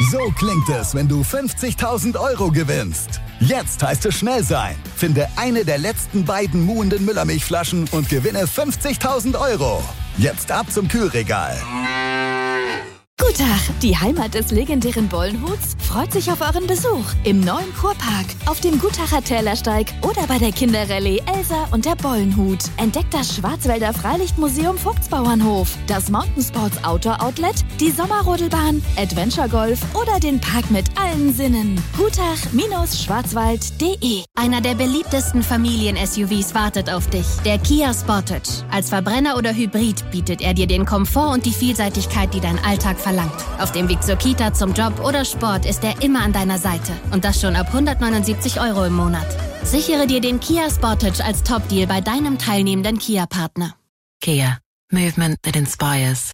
So klingt es, wenn du 50.000 Euro gewinnst. Jetzt heißt es schnell sein. Finde eine der letzten beiden muhenden Müllermilchflaschen und gewinne 50.000 Euro. Jetzt ab zum Kühlregal. Guten Tag, die Heimat des legendären Bollenhuts freut sich auf euren Besuch im neuen Kurpark, auf dem Gutacher Tälersteig oder bei der Kinderrallye Elsa und der Bollenhut. Entdeckt das Schwarzwälder Freilichtmuseum Vogtsbauernhof, das Mountainsports Outdoor Outlet, die Sommerrodelbahn, Adventure Golf oder den Park mit allen Sinnen. Gutach-schwarzwald.de. Einer der beliebtesten Familien-SUVs wartet auf dich, der Kia Sportage. Als Verbrenner oder Hybrid bietet er dir den Komfort und die Vielseitigkeit, die dein Alltag verlangt. Auf dem Weg zur Kita, zum Job oder Sport ist er immer an deiner Seite. Und das schon ab 179 Euro im Monat. Sichere dir den Kia Sportage als Top-Deal bei deinem teilnehmenden Kia-Partner. Kia. Movement that inspires.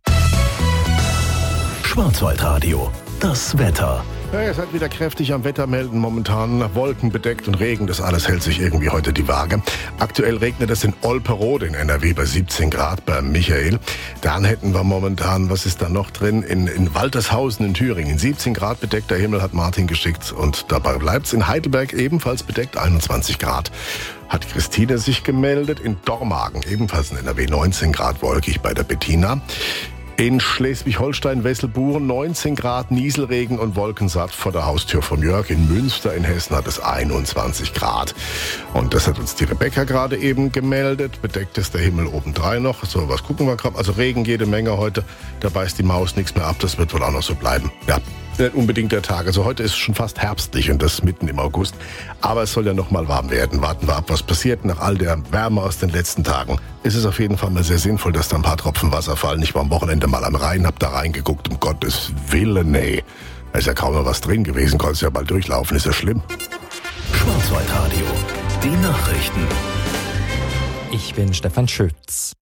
Schwarzwaldradio. Das Wetter. Ja, es hat wieder kräftig am Wetter melden. Momentan wolkenbedeckt und Regen. Das alles hält sich irgendwie heute die Waage. Aktuell regnet es in Olperode in NRW bei 17 Grad bei Michael. Dann hätten wir momentan, was ist da noch drin? In Waltershausen in Thüringen. 17 Grad bedeckter Himmel hat Martin geschickt. Und dabei bleibt's in Heidelberg ebenfalls bedeckt 21 Grad. Hat Christine sich gemeldet. In Dormagen ebenfalls in NRW 19 Grad wolkig bei der Bettina. In Schleswig-Holstein-Wesselburen 19 Grad, Nieselregen und wolkensatt vor der Haustür von Jörg. In Münster in Hessen hat es 21 Grad. Und das hat uns die Rebecca gerade eben gemeldet. Bedeckt ist der Himmel obendrein noch. So, was gucken wir gerade? Also Regen jede Menge heute. Da beißt die Maus nichts mehr ab. Das wird wohl auch noch so bleiben. Ja, nicht unbedingt der Tag. Also heute ist es schon fast herbstlich und das mitten im August. Aber es soll ja noch mal warm werden. Warten wir ab, was passiert. Nach all der Wärme aus den letzten Tagen ist es auf jeden Fall mal sehr sinnvoll, dass da ein paar Tropfen Wasser fallen. Ich war am Wochenende mal am Rhein, hab da reingeguckt. Um Gottes Willen, nee. Da ist ja kaum noch was drin gewesen. Konntest ja bald durchlaufen. Ist ja schlimm. Schwarzwaldradio. Die Nachrichten. Ich bin Stefan Schütz.